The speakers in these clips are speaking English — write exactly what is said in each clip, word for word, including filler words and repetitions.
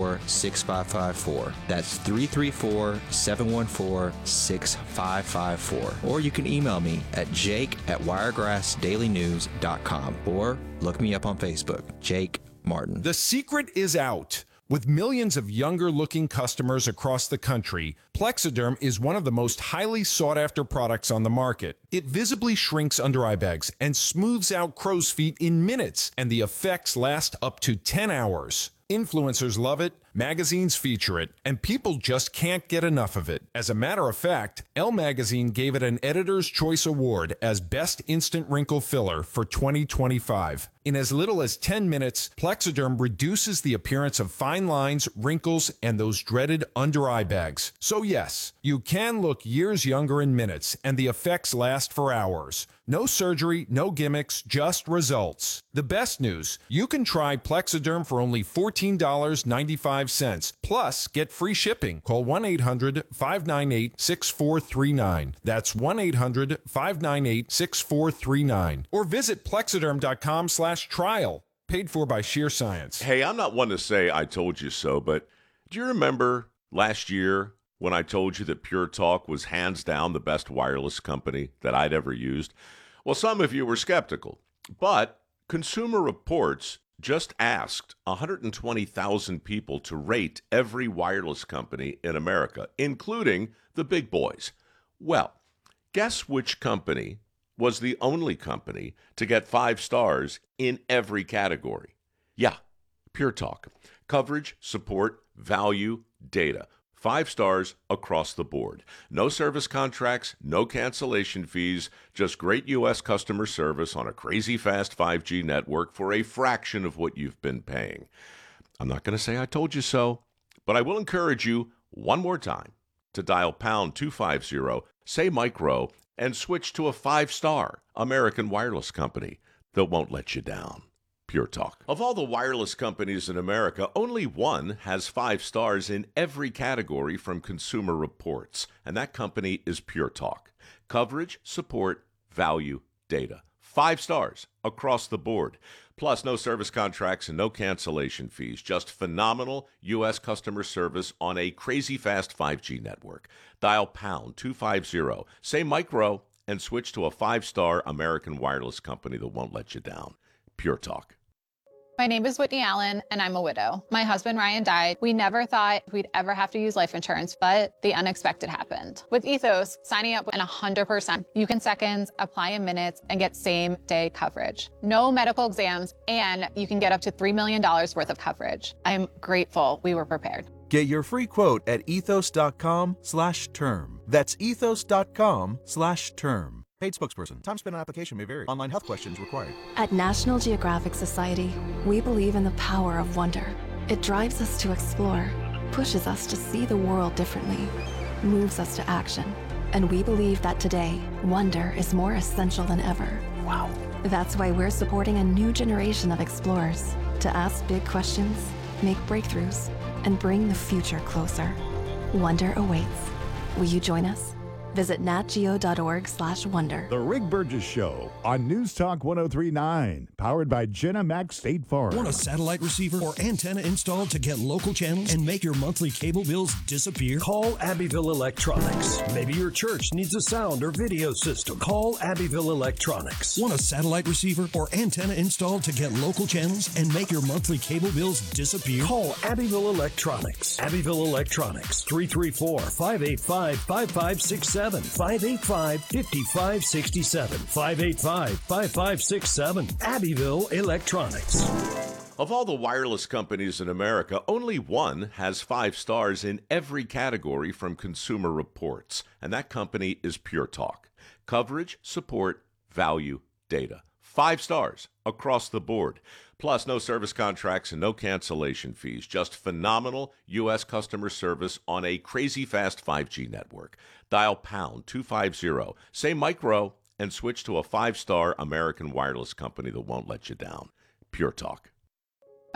four, six five five four. That's three three four, seven one four, six five five four. Or you can email me at jake at wiregrass daily news dot com or look me up on Facebook, Jake Martin. The secret is out. With millions of younger-looking customers across the country, Plexiderm is one of the most highly sought-after products on the market. It visibly shrinks under eye bags and smooths out crow's feet in minutes, and the effects last up to ten hours. Influencers love it, magazines feature it, and people just can't get enough of it. As a matter of fact, Elle Magazine gave it an Editor's Choice Award as Best Instant Wrinkle Filler for twenty twenty-five. In as little as ten minutes, Plexiderm reduces the appearance of fine lines, wrinkles, and those dreaded under-eye bags. So yes, you can look years younger in minutes, and the effects last for hours. No surgery, no gimmicks, just results. The best news, you can try Plexiderm for only fourteen dollars and ninety-five cents. Plus, get free shipping. Call one eight hundred, five nine eight, six four three nine. That's one eight hundred, five nine eight, six four three nine. Or visit plexiderm.com slash trial. Paid for by Sheer Science. Hey, I'm not one to say I told you so, but do you remember last year when I told you that Pure Talk was hands down the best wireless company that I'd ever used? Well, some of you were skeptical, but Consumer Reports just asked one hundred twenty thousand people to rate every wireless company in America, including the big boys. Well, guess which company was the only company to get five stars in every category? Yeah, Pure Talk. Coverage, support, value, data. Five stars across the board. No service contracts, no cancellation fees, just great U S customer service on a crazy fast five G network for a fraction of what you've been paying. I'm not going to say I told you so, but I will encourage you one more time to dial pound two fifty, say micro, and switch to a five-star American wireless company that won't let you down. Pure Talk. Of all the wireless companies in America, only one has five stars in every category from Consumer Reports, and that company is Pure Talk. Coverage, support, value, data. Five stars across the board. Plus, no service contracts and no cancellation fees. Just phenomenal U S customer service on a crazy fast five G network. Dial pound two fifty, say micro, and switch to a five-star American wireless company that won't let you down. Pure Talk. My name is Whitney Allen, and I'm a widow. My husband, Ryan, died. We never thought we'd ever have to use life insurance, but the unexpected happened. With Ethos, signing up in one hundred percent, you can seconds, apply in minutes, and get same-day coverage. No medical exams, and you can get up to three million dollars worth of coverage. I'm grateful we were prepared. Get your free quote at ethos.com slash term. That's ethos.com slash term. Paid spokesperson. Time spent on application may vary. Online health questions required. At National Geographic Society, we believe in the power of wonder. It drives us to explore, pushes us to see the world differently, moves us to action. And we believe that today, wonder is more essential than ever. Wow. That's why we're supporting a new generation of explorers to ask big questions, make breakthroughs, and bring the future closer. Wonder awaits. Will you join us? Visit natgeo.org slash wonder. The Rick Burgess Show on News Talk one oh three point nine, powered by Jenna Mac State Farm. Want a satellite receiver or antenna installed to get local channels and make your monthly cable bills disappear? Call Abbeville Electronics. Maybe your church needs a sound or video system. Call Abbeville Electronics. Want a satellite receiver or antenna installed to get local channels and make your monthly cable bills disappear? Call Abbeville Electronics. Abbeville Electronics, three three four, five eight five, five five six seven. five eight five, five five six seven. five eight five, five five six seven. Abbeville Electronics. Of all the wireless companies in America, only one has five stars in every category from Consumer Reports, and that company is Pure Talk. Coverage, support, value, data. Five stars across the board. Plus, no service contracts and no cancellation fees. Just phenomenal U S customer service on a crazy fast five G network. Dial pound two fifty, say micro, and switch to a five-star American wireless company that won't let you down. Pure Talk.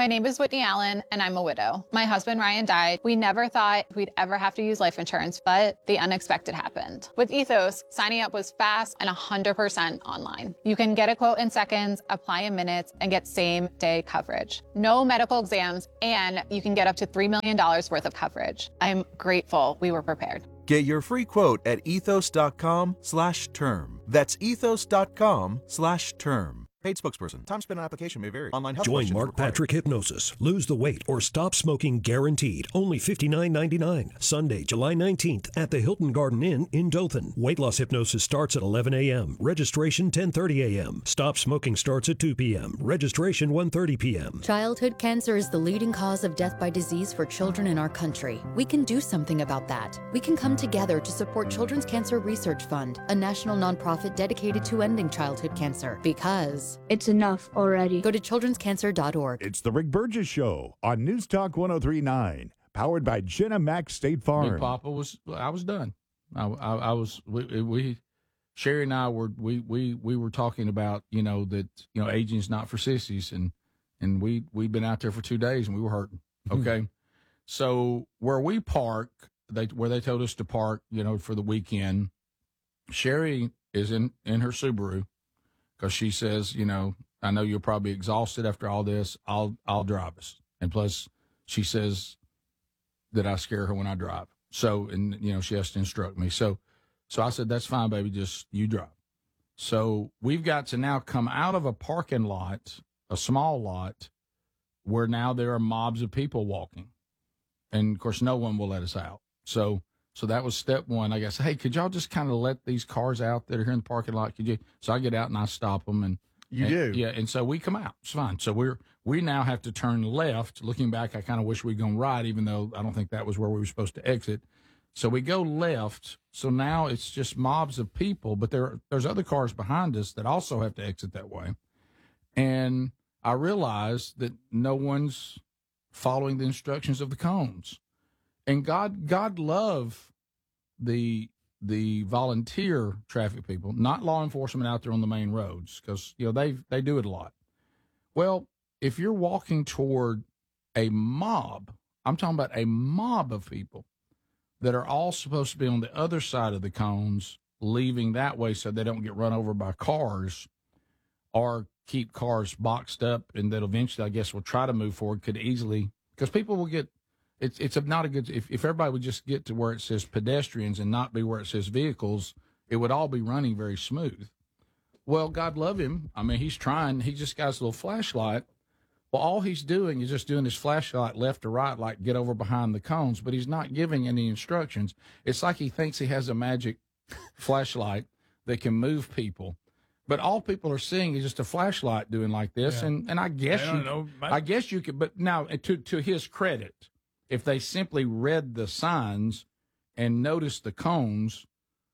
My name is Whitney Allen, and I'm a widow. My husband, Ryan, died. We never thought we'd ever have to use life insurance, but the unexpected happened. With Ethos, signing up was fast and one hundred percent online. You can get a quote in seconds, apply in minutes, and get same-day coverage. No medical exams, and you can get up to three million dollars worth of coverage. I'm grateful we were prepared. Get your free quote at ethos.com slash term. That's ethos.com slash term. Paid spokesperson. Time spent on application may vary. Online health Join questions Mark required. Patrick Hypnosis. Lose the weight or stop smoking guaranteed. Only fifty-nine ninety-nine. Sunday, July nineteenth at the Hilton Garden Inn in Dothan. Weight loss hypnosis starts at eleven a.m. Registration ten thirty a.m. Stop smoking starts at two p.m. Registration one thirty p.m. Childhood cancer is the leading cause of death by disease for children in our country. We can do something about that. We can come together to support Children's Cancer Research Fund, a national nonprofit dedicated to ending childhood cancer. Because it's enough already. Go to children's cancer dot org. It's the Rick Burgess Show on News Talk one oh three point nine, powered by Jenna Max State Farm. Big Papa was, I was done. I, I, I was, we, we, Sherry and I were, we, we, we were talking about, you know, that, you know, aging is not for sissies. And, and we, we'd been out there for two days and we were hurting. Okay. So where we park, they, where they told us to park, you know, for the weekend, Sherry is in, in her Subaru. Because she says, you know, I know you're probably exhausted after all this. I'll I'll drive us. And plus, she says that I scare her when I drive. So, and, you know, she has to instruct me. So, so I said, that's fine, baby. Just you drive. So we've got to now come out of a parking lot, a small lot, where now there are mobs of people walking. And, of course, no one will let us out. So, So that was step one. I guess, hey, could y'all just kind of let these cars out that are here in the parking lot? Could you? So I get out and I stop them. And you and, do? Yeah. And so we come out. It's fine. So we're, we now have to turn left. Looking back, I kind of wish we'd gone right, even though I don't think that was where we were supposed to exit. So we go left. So now it's just mobs of people, but there, there's other cars behind us that also have to exit that way. And I realized that no one's following the instructions of the cones. And God, God love the the volunteer traffic people, not law enforcement out there on the main roads, because you know they they do it a lot. Well, if you're walking toward a mob, I'm talking about a mob of people that are all supposed to be on the other side of the cones, leaving that way so they don't get run over by cars, or keep cars boxed up, and that eventually, I guess, will try to move forward. Could easily, because people will get. It's it's a, not a good, if, if everybody would just get to where it says pedestrians and not be where it says vehicles, it would all be running very smooth. Well, God love him. I mean, he's trying. He just got his little flashlight. Well, all he's doing is just doing his flashlight left to right, like get over behind the cones, but he's not giving any instructions. It's like he thinks he has a magic flashlight that can move people. But all people are seeing is just a flashlight doing like this. Yeah. And, and I guess I you, know. I guess you could, but now to, to his credit, if they simply read the signs and noticed the cones,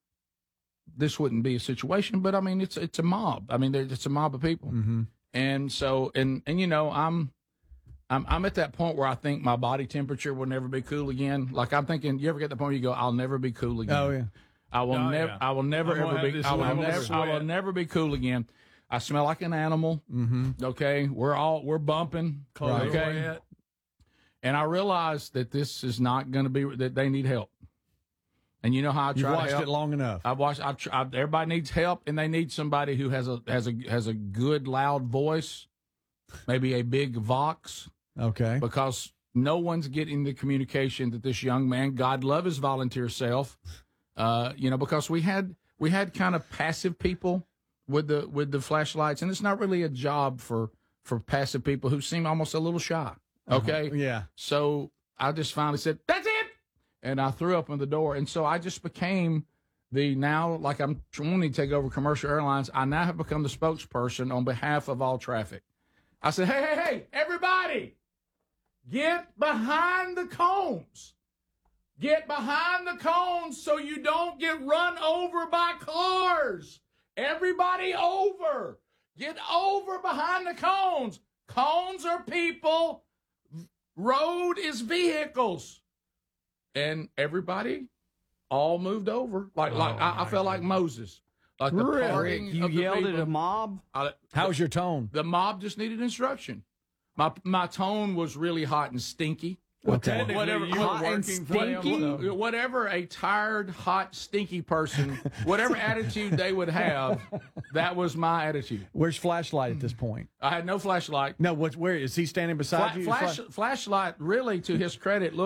this wouldn't be a situation. But I mean, it's it's a mob. I mean, it's a mob of people, Mm-hmm. and so and and you know, I'm I'm I'm at that point where I think my body temperature will never be cool again. Like I'm thinking, you ever get to the point where you go, I'll never be cool again. Oh yeah. I will Oh, never. yeah. I will never I'm gonna ever have be. this I will level of never. I will sweat. never be cool again. I smell like an animal. Mm-hmm. Okay, we're all we're bumping. Clothes Okay. wet. And I realized that this is not going to be, that they need help. And you know how I You've try to watched help? it long enough. I've watched, I've, tr- I've, everybody needs help, and they need somebody who has a, has a, has a good, loud voice, maybe a big Vox. Okay. Because no one's getting the communication that this young man, God love his volunteer self, uh, you know, because we had, we had kind of passive people with the, with the flashlights, and it's not really a job for, for passive people who seem almost a little shy. Okay. Uh-huh. Yeah. So I just finally said, that's it. And I threw open the door. And so I just became the now, like I'm wanting to take over commercial airlines. I now have become the spokesperson on behalf of all traffic. I said, hey, hey, hey, everybody, get behind the cones. Get behind the cones so you don't get run over by cars. Everybody over. Get over behind the cones. Cones are people. Road is vehicles. And everybody all moved over. Like, Oh, like I, I felt like Moses. Like the Really? parting You of the yelled people. at a mob? I, How's your tone? The mob just needed instruction. My my tone was really hot and stinky. Well, technically, whatever, you were hot and working for them, stinky, so- whatever a tired, hot, stinky person, whatever attitude they would have, that was my attitude. Where's flashlight at this point? I had no flashlight. No, what? Where is he standing beside Fla- you? flash, flashlight, really, to his credit,